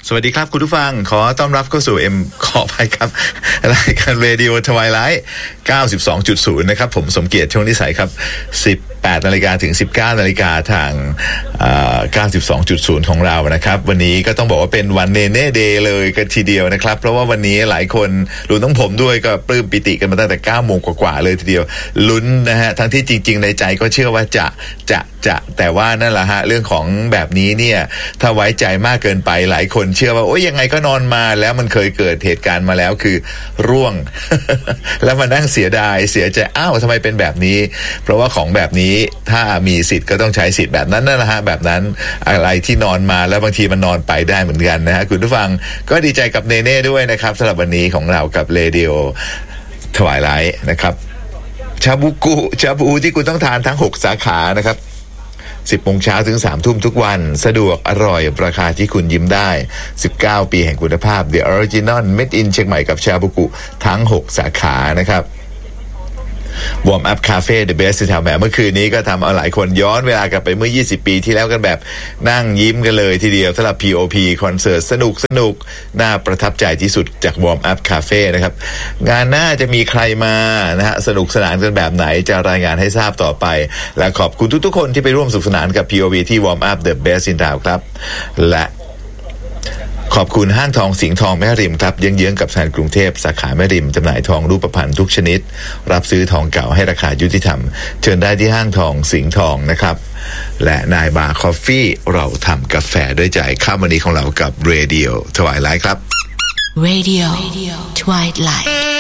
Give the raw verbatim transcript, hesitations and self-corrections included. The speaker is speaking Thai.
สวัสดีครับคุณผู้ฟังขอต้อนรับเข้าสู่ M ขอไปครับรายการ Radio Twilight เก้าสิบสองจุดศูนย์ นะครับผมสมเกียรติช่วงนิสัยครับสิบแปดนาฬิกาถึงสิบเก้านาฬิกาทางเก้าสิบสองจุดศูนย์ของเรานะครับวันนี้ก็ต้องบอกว่าเป็นวันเนเน่เดย์เลยกันทีเดียวนะครับเพราะว่าวันนี้หลายคนรวมทั้งผมด้วยก็ปลื้มปิติกันมาตั้งแต่เก้าโมงกว่าๆเลยทีเดียวลุ้นนะฮะทั้งที่จริงๆในใจก็เชื่อว่าจะจะจะแต่ว่านั่นแหละฮะเรื่องของแบบนี้เนี่ยถ้าไว้ใจมากเกินไปหลายคนเชื่อว่าโอ้ยยังไงก็นอนมาแล้วมันเคยเกิดเหตุการณ์มาแล้วคือร่วง แล้วมานั่งเสียดายเสียใจอ้าวทำไมเป็นแบบนี้เพราะว่าของแบบนี้ถ้ามีสิทธิ์ก็ต้องใช้สิทธิ์แบบนั้นนั่นแหละฮะแบบนั้นอะไรที่นอนมาแล้วบางทีมันนอนไปได้เหมือนกันนะฮะคุณผู้ฟังก็ดีใจกับเนเน่ด้วยนะครับสำหรับวันนี้ของเรากับเรดิโอถวายไลท์นะครับชาบูกุชาบูที่คุณต้องทานทั้งหกสาขานะครับสิบโมงเช้าถึงสามทุ่มทุกวันสะดวกอร่อยราคาที่คุณยิ้มได้สิบเก้าปีแห่งคุณภาพ The Original Made in เชียงใหม่กับชาบูกุทั้งหกสาขานะครับWarm Up Cafe The Best ที่แถวแหมเมื่อคืนนี้ก็ทำเอาหลายคนย้อนเวลากลับไปเมื่อยี่สิบปีที่แล้วกันแบบนั่งยิ้มกันเลยทีเดียวสำหรับ พี โอ พี คอนเสิร์ตสนุกสนุกน่าประทับใจที่สุดจาก Warm Up Cafe นะครับงานหน้าจะมีใครมานะฮะสนุกสนานกันแบบไหนจะรายงานให้ทราบต่อไปและขอบคุณทุกๆคนที่ไปร่วมสนุกสนานกับ พี โอ พี ที่ Warm Up The Best in Town ครับและขอบคุณห้างทองสิงห์ทองแม่ริมครับเยื้องๆกับธนาคารกรุงเทพสาขาแม่ริมจำหน่ายทองรูปพรรณทุกชนิดรับซื้อทองเก่าให้ราคายุติธรรมเชิญได้ที่ห้างทองสิงห์ทองนะครับและนายบาร์คอฟฟี่เราทำกาแฟด้วยใจข้ามวันนี้ของเรากับ Radio Twilight ครับ Radio Twilight